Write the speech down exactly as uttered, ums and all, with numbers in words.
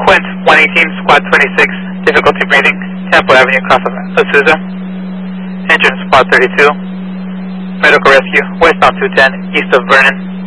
Quint, one eighteen, Squad twenty-six, difficulty breathing, Temple Avenue, across of Azusa. Engine, Squad thirty-two. Medical rescue, westbound two ten, east of Vernon.